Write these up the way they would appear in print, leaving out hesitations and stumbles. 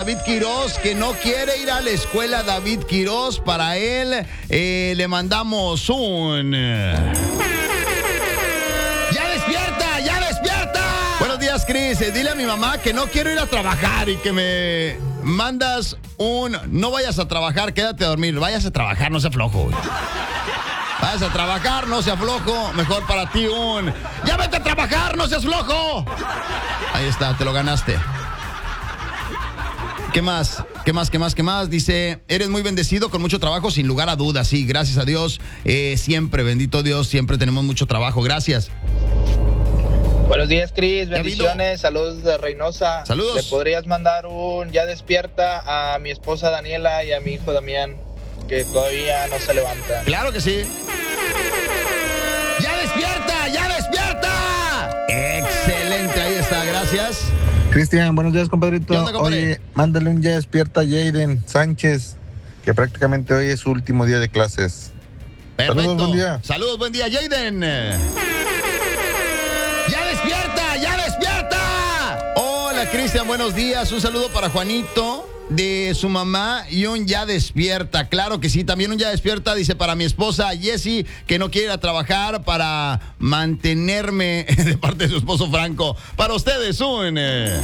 David Quiroz, que no quiere ir a la escuela David Quiroz. Para él, le mandamos un... ¡Ya despierta! ¡Ya despierta! Buenos días, Cris. Dile a mi mamá que no quiero ir a trabajar y que me mandas un... No vayas a trabajar, quédate a dormir. Vayas a trabajar, no sea flojo, güey. Vayas a trabajar, no sea flojo. Mejor para ti un... ¡Ya vete a trabajar, no seas flojo! Ahí está, te lo ganaste. ¿Qué más? ¿Qué más? ¿Qué más? ¿Qué más? Dice, eres muy bendecido con mucho trabajo, sin lugar a dudas. Sí, gracias a Dios. Siempre, bendito Dios, siempre tenemos mucho trabajo. Gracias. Buenos días, Cris. Bendiciones. Saludos de Reynosa. Saludos. ¿Le podrías mandar un ya despierta a mi esposa Daniela y a mi hijo Damián, que todavía no se levantan? Claro que sí. ¡Ya despierta! ¡Ya despierta! Excelente, ahí está, gracias. Cristian, buenos días, compadrito. ¿Qué onda, compadre? Oye, mándale un ya despierta a Jaden Sánchez, que prácticamente hoy es su último día de clases. Perfecto. Saludos, buen día. Saludos, buen día, Jaden. ¡Ya despierta! ¡Ya despierta! Hola, Cristian, buenos días. Un saludo para Juanito, de su mamá, y un ya despierta. Claro que sí, también un ya despierta, dice, para mi esposa Jessie, que no quiere ir a trabajar para mantenerme, de parte de su esposo Franco. Para ustedes un... ¡Ya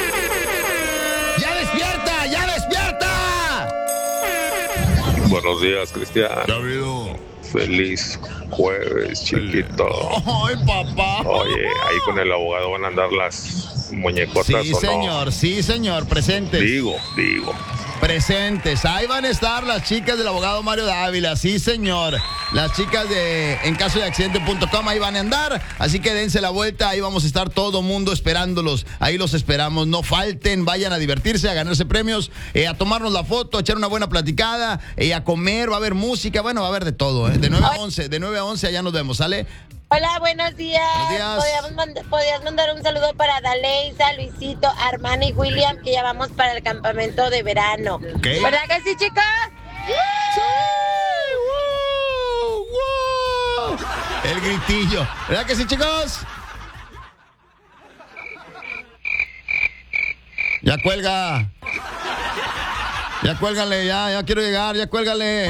despierta! ¡Ya despierta! Buenos días, Cristian. Davido. Feliz jueves, chiquito. ¡Ay, papá! Oye, ahí con el abogado van a andar las muñecotas, Sí, ¿o no? señor, sí, señor, presentes. Digo. Presentes, ahí van a estar las chicas del abogado Mario Dávila, sí, señor. Las chicas de encasodeaccidente.com, ahí van a andar, así que dense la vuelta, ahí vamos a estar todo mundo esperándolos, ahí los esperamos, no falten, vayan a divertirse, a ganarse premios, a tomarnos la foto, a echar una buena platicada, a comer, va a haber música, bueno, va a haber de todo, de 9 a 11, de 9 a 11 allá nos vemos, ¿sale? Hola, buenos días. Podías mandar un saludo para Daleisa, Luisito, Armani y William, que ya vamos para el campamento de verano. ¿Qué? ¿Verdad que sí, chicos? ¡Sí! ¡Wow! ¡Wow! El gritillo. ¿Verdad que sí, chicos? Ya cuelga. Ya cuélgale, ya quiero llegar, ya cuélgale.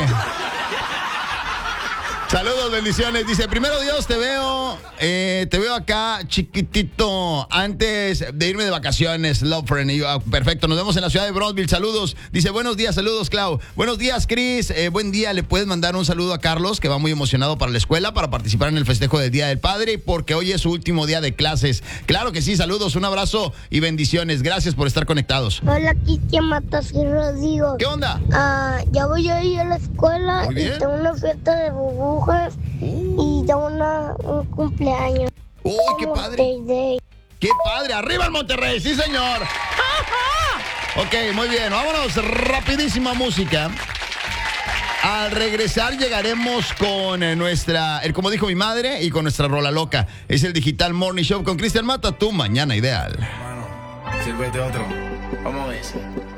Saludos, bendiciones. Dice, primero Dios, te veo acá chiquitito antes de irme de vacaciones, Love Friend. Y yo, perfecto, nos vemos en la ciudad de Bronzeville. Saludos. Dice, buenos días, saludos, Clau. Buenos días, Cris. Buen día. Le puedes mandar un saludo a Carlos, que va muy emocionado para la escuela, para participar en el festejo del Día del Padre, porque hoy es su último día de clases. Claro que sí, saludos, un abrazo y bendiciones. Gracias por estar conectados. Hola, Cristian Matas y Rodrigo. ¿Qué onda? Ya voy a ir a la escuela Muy bien. y tengo una fiesta de burbujas y tengo un cumpleaños. ¡Uy, qué padre! ¡Qué padre! ¡Arriba el Monterrey! ¡Sí, señor! Ok, muy bien. Vámonos. Rapidísima música. Al regresar llegaremos con como dijo mi madre, y con nuestra rola loca. Es el Digital Morning Show con Cristian Mata, tu mañana ideal. Hermano, sírvete otro. Vamos a ver.